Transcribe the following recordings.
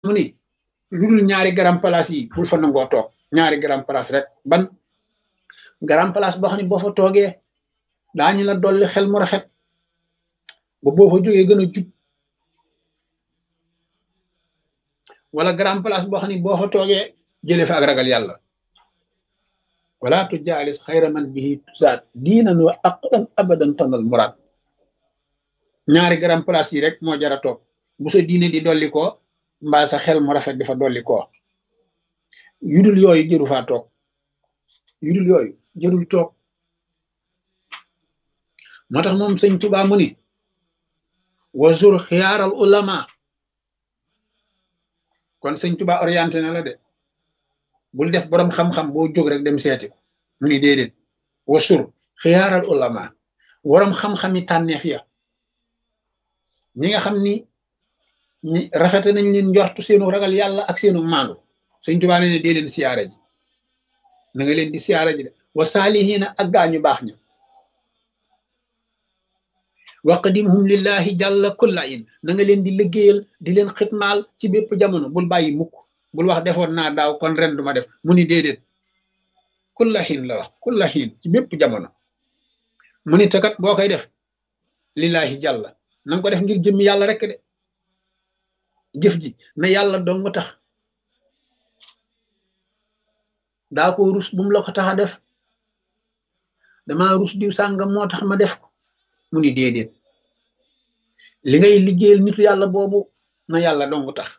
mu ni lu dul ñaari garam place yi bul fa nangoo toog ñaari garam place rek ban garam place boo xam ne boo fa toogee daañu la dolli xel mu rafet ba boo fa jógee gën a jub wala garam place boo xam ne boo fa toogee jëlee fa ak ragal yàlla wala tujaalis xayra man bihi tusaat diinan wa aqdan abadan tanal muraad ñaari garam place yi rek moo jara toog bu sa diine di dolli ko mbaa sa xel mu rafet dafa dolli ko yudul yooyu jëru faa toog yudul yooyu jërul toog moo tax moom sëñ Tuubaa mu ni wazur xiyaaral ulama kon sëñ Tuubaa orienté na la de bul def borom xam-xam boo jóg rek dem seeti ko mu ni déedéet wasur xiyaaral ulama borom xam-xami tànneef ya ñi nga xam ni ñi rafete nañ leen njortu seenu ragal yàlla ak seenu maandu sëñ Tuubaa ne dee leen siyaare ji na nga leen di siyaare ji de wa saalihiina ak gaañu baax ña waqdimhum lillahi jàlla kulla in na nga leen di liggéeyal di leen xitmaal ci bépp jamono bul bàyyi mukk bul wax defoon naa daaw kon ren duma def mu ni déedéet kulla xiin la wax kulla xiin ci bépp jamono mu ni takat boo koy def lillahi jàlla na nga ko def ngir jëmmi yàlla rek de jëf ji na yàlla dong tax daa ko rus bu mu la ko tax a def dama rus diw sàngam moo tax ma def ko mu ni déedéet li ngay liggéeyal nitu yàlla boobu na yàlla dong tax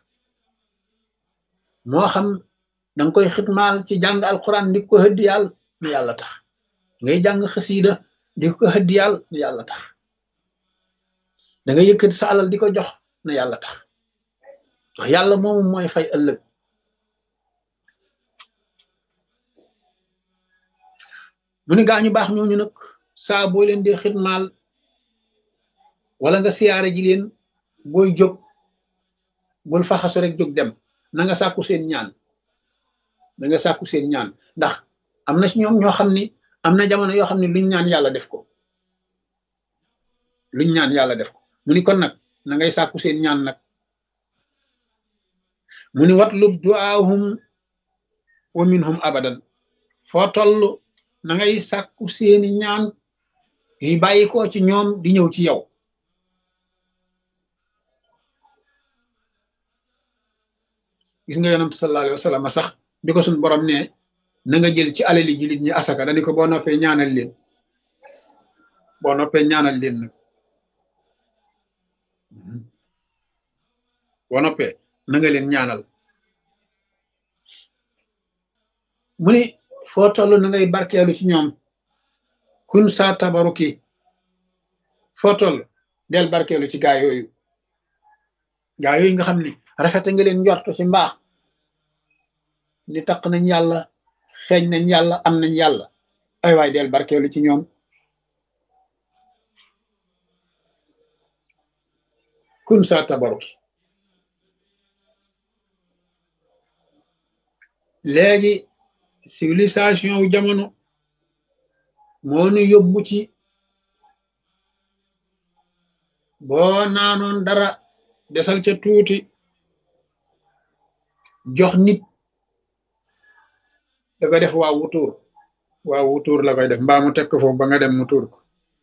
moo xam danga koy xitmaal ci jàng alquran di ko hëddi yàlla na yàlla tax ngay jàng xasiida di ko hëddi yàlla na yàlla tax da nga yëkkati sa alal di ko jox na yàlla tax ndax yàlla moomu mooy fay ëllëg mu ni gaañu baax ñooñu nag saa boo leen di xitmaal wala nga siyaare ji leen booy jóg bul faxasu rek jóg dem na nga sàkku seen ñaan na nga sàkku seen ñaan ndax am na ci ñoom ñoo xam ni am na jamono yoo xam ne luñ ñaan yàlla def ko luñ ñaan yàlla def ko mu ni kon nag na ngay sàkku seen ñaan nag mu ni watlub duaahum wa minhum abadan foo toll na ngay sàkku seeni ñaan yi bàyyi ko ci ñoom di ñëw ci yow gis nga yonent sallallahu alayhi wa sallam sax bi ko suñ borom ne na nga jël ci alali jullit ñi asaka dañu ko boo noppee ñaanal leen boo noppee ñaanal leen nag boo noppee na nga leen ñaanal mu ni foo toll na ngay barkeelu ci ñoom kun saa tabaruki foo toll del barkeelu ci gaa yooyu nga xam ni rafete nga leen njortu ci mbaax ni taq nañ yàlla xeeñ nañ yàlla am nañ yàlla ay waay del barkeelu ci ñoom kun saa tabaruki léegi civilisation wu jamono moo nu yóbbu ci boo naanoon dara desal ca tuuti jox nit da ko def waaw wutuur la koy def mbaa mu teg ko foofu ba nga dem mu tuur ko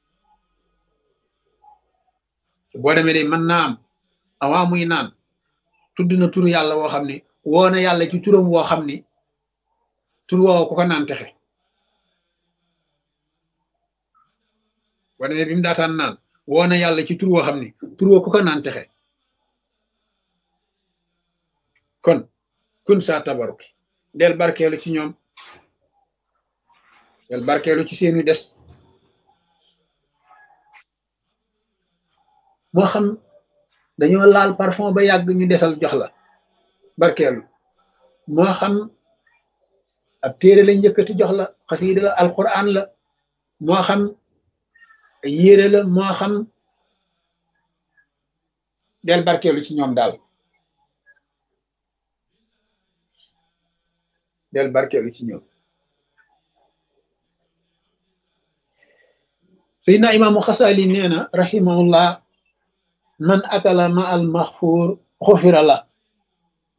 boo demee de mën naa am avant muy naan tudd na tur yàlla woo xam ni woo na yàlla ci turam woo xam ni tur woo ku ko naan texe boo demee bi mu daataan naan woo na yàlla ci tur woo xam ni tur woo ku ko naan texe kon kun saa tabaruki del barkeelu ci ñoom del barkeelu ci seeni des moo xam dañoo laal parfum ba yàgg ñu desal jox la barkeelu moo xam ab téere la njëkkati jox la xasiida la alquran la moo xam yére la moo xam del barkeelu ci ñoom daal del barkeelu ci ñoom Seydina Imaamu Xasaali nee na rahimahullah man akala ma al maxfuur xufira la